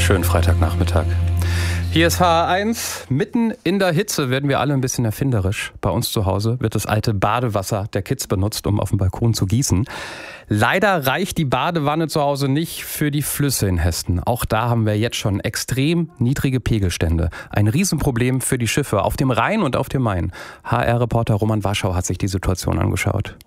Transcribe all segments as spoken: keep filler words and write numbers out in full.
Schönen Freitagnachmittag. Hier ist H R eins. Mitten in der Hitze werden wir alle ein bisschen erfinderisch. Bei uns zu Hause wird das alte Badewasser der Kids benutzt, um auf dem Balkon zu gießen. Leider reicht die Badewanne zu Hause nicht für die Flüsse in Hessen. Auch da haben wir jetzt schon extrem niedrige Pegelstände. Ein Riesenproblem für die Schiffe auf dem Rhein und auf dem Main. H R-Reporter Roman Warschau hat sich die Situation angeschaut.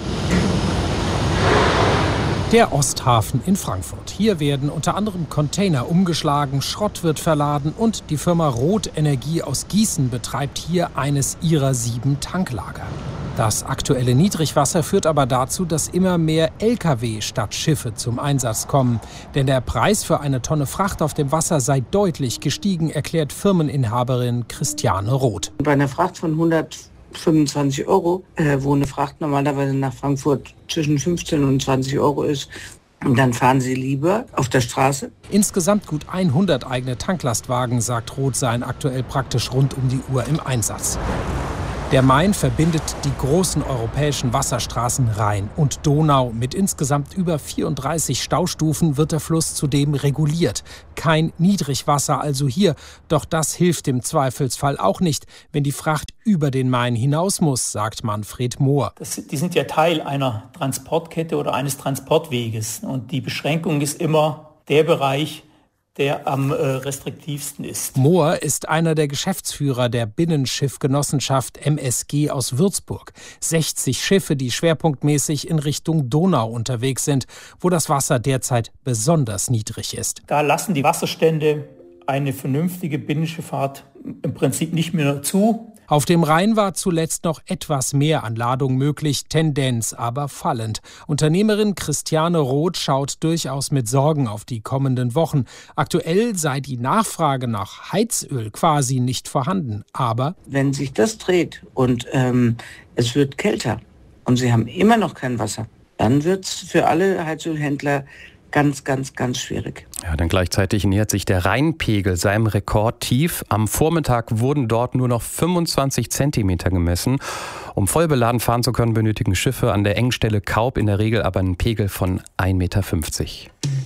Der Osthafen in Frankfurt. Hier werden unter anderem Container umgeschlagen, Schrott wird verladen und die Firma Roth Energie aus Gießen betreibt hier eines ihrer sieben Tanklager. Das aktuelle Niedrigwasser führt aber dazu, dass immer mehr L K W statt Schiffe zum Einsatz kommen. Denn der Preis für eine Tonne Fracht auf dem Wasser sei deutlich gestiegen, erklärt Firmeninhaberin Christiane Roth. Bei einer Fracht von hundertfünfundzwanzig Euro, äh, wo eine Fracht normalerweise nach Frankfurt zwischen fünfzehn und zwanzig Euro ist, und dann fahren sie lieber auf der Straße. Insgesamt gut hundert eigene Tanklastwagen, sagt Roth, seien aktuell praktisch rund um die Uhr im Einsatz. Der Main verbindet die großen europäischen Wasserstraßen Rhein und Donau. Mit insgesamt über vierunddreißig Staustufen wird der Fluss zudem reguliert. Kein Niedrigwasser also hier. Doch das hilft im Zweifelsfall auch nicht, wenn die Fracht über den Main hinaus muss, sagt Manfred Mohr. Das, die sind ja Teil einer Transportkette oder eines Transportweges. Und die Beschränkung ist immer der Bereich, der am äh, restriktivsten ist. Mohr ist einer der Geschäftsführer der Binnenschiffgenossenschaft M S G aus Würzburg. sechzig Schiffe, die schwerpunktmäßig in Richtung Donau unterwegs sind, wo das Wasser derzeit besonders niedrig ist. Da lassen die Wasserstände eine vernünftige Binnenschifffahrt im Prinzip nicht mehr zu. Auf dem Rhein war zuletzt noch etwas mehr an Ladung möglich, Tendenz aber fallend. Unternehmerin Christiane Roth schaut durchaus mit Sorgen auf die kommenden Wochen. Aktuell sei die Nachfrage nach Heizöl quasi nicht vorhanden, aber wenn sich das dreht und ähm, es wird kälter und sie haben immer noch kein Wasser, dann wird es für alle Heizölhändler ganz, ganz, ganz schwierig. Ja, denn gleichzeitig nähert sich der Rheinpegel seinem Rekordtief. Am Vormittag wurden dort nur noch fünfundzwanzig Zentimeter gemessen. Um voll beladen fahren zu können, benötigen Schiffe an der Engstelle Kaub in der Regel aber einen Pegel von ein Meter fünfzig.